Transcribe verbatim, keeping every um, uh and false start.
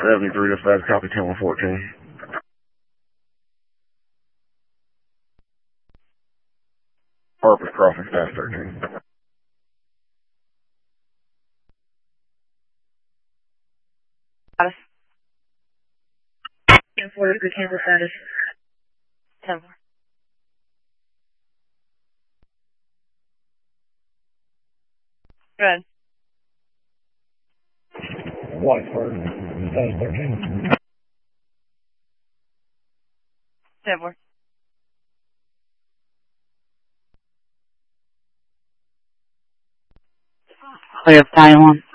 seventy-three, dispatch, copy ten one fourteen. Purpose crossing, status thirteen. Status. ten four, good cancel status. ten four. Go ahead. Whiteford, status thirteen. ten four. Clear, Battalion one.